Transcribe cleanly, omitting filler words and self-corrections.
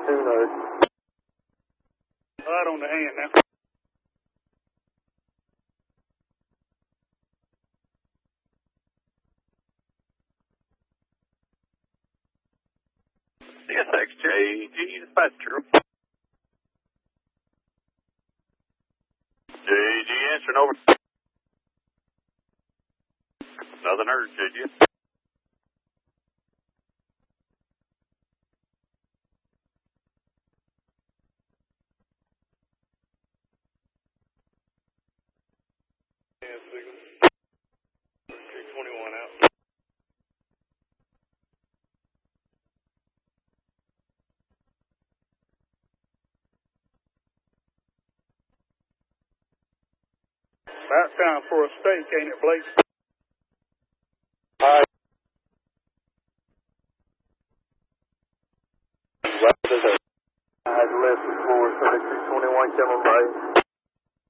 Right on the hand now. CSXJG, dispatch true. JG answering over. Nothing heard, JG. Yeah, signal. 221 out. About time for a steak, ain't it, Blake? Hi. What is it? I had left before 3321 coming by.